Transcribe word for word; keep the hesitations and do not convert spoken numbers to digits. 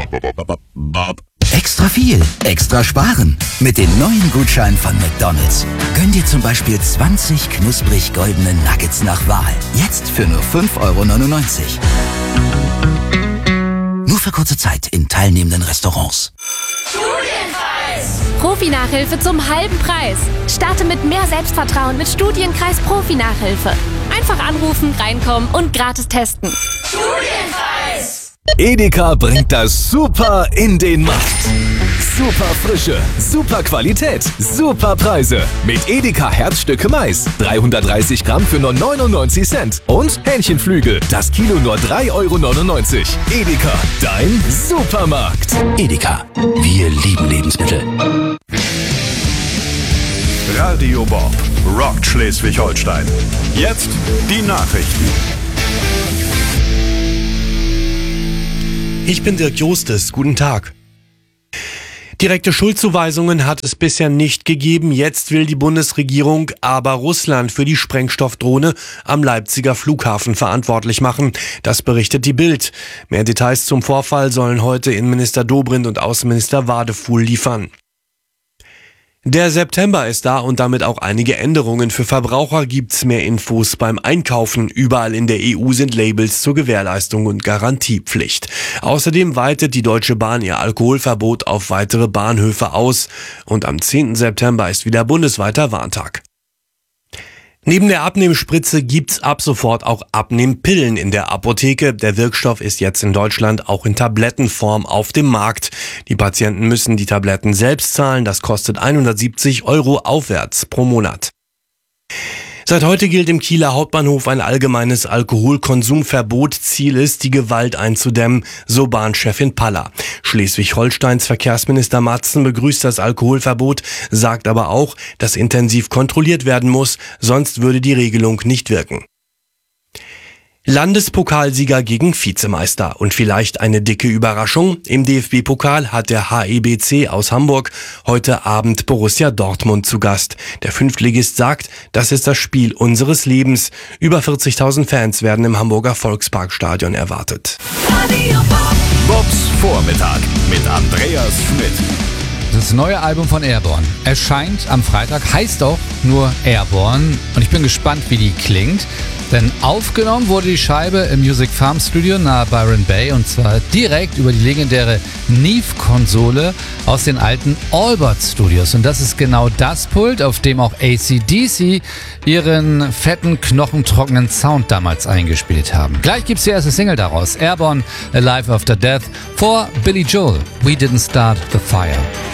Extra viel, extra sparen. Mit den neuen Gutscheinen von McDonald's. Gönn dir zum Beispiel zwanzig knusprig goldene Nuggets nach Wahl. Jetzt für nur fünf Euro neunundneunzig. Nur für kurze Zeit in teilnehmenden Restaurants. Studienkreis! Profi-Nachhilfe zum halben Preis. Starte mit mehr Selbstvertrauen mit Studienkreis Profi-Nachhilfe. Einfach anrufen, reinkommen und gratis testen. Studienkreis! Edeka bringt das Super in den Markt. Super Frische, super Qualität, super Preise. Mit Edeka Herzstücke Mais. dreihundertdreißig Gramm für nur neunundneunzig Cent. Und Hähnchenflügel. Das Kilo nur drei Euro neunundneunzig. Edeka, dein Supermarkt. Edeka, wir lieben Lebensmittel. Radio Bob rockt Schleswig-Holstein. Jetzt die Nachrichten. Ich bin Dirk Jostes. Guten Tag. Direkte Schuldzuweisungen hat es bisher nicht gegeben. Jetzt will die Bundesregierung aber Russland für die Sprengstoffdrohne am Leipziger Flughafen verantwortlich machen. Das berichtet die Bild. Mehr Details zum Vorfall sollen heute Innenminister Dobrindt und Außenminister Wadefuhl liefern. Der September ist da und damit auch einige Änderungen. Für Verbraucher gibt's mehr Infos beim Einkaufen. Überall in der E U sind Labels zur Gewährleistung und Garantiepflicht. Außerdem weitet die Deutsche Bahn ihr Alkoholverbot auf weitere Bahnhöfe aus. Und am zehnten September ist wieder bundesweiter Warntag. Neben der Abnehmspritze gibt's ab sofort auch Abnehmpillen in der Apotheke. Der Wirkstoff ist jetzt in Deutschland auch in Tablettenform auf dem Markt. Die Patienten müssen die Tabletten selbst zahlen. Das kostet hundertsiebzig Euro aufwärts pro Monat. Seit heute gilt im Kieler Hauptbahnhof ein allgemeines Alkoholkonsumverbot. Ziel ist, die Gewalt einzudämmen, so Bahnchefin Paller. Schleswig-Holsteins Verkehrsminister Matzen begrüßt das Alkoholverbot, sagt aber auch, dass intensiv kontrolliert werden muss, sonst würde die Regelung nicht wirken. Landespokalsieger gegen Vizemeister und vielleicht eine dicke Überraschung. Im D F B-Pokal hat der H E B C aus Hamburg heute Abend Borussia Dortmund zu Gast. Der Fünftligist sagt, das ist das Spiel unseres Lebens. Über vierzigtausend Fans werden im Hamburger Volksparkstadion erwartet. Bobs Vormittag mit Andreas Schmidt. Das neue Album von Airborne erscheint am Freitag, heißt auch nur Airborne und ich bin gespannt, wie die klingt, denn aufgenommen wurde die Scheibe im Music Farm Studio nahe Byron Bay und zwar direkt über die legendäre Neve-Konsole aus den alten Albert Studios und das ist genau das Pult, auf dem auch A C D C ihren fetten, knochentrockenen Sound damals eingespielt haben. Gleich gibt's die erste Single daraus, Airborne, Alive After Death, vor Billy Joel, We Didn't Start the Fire.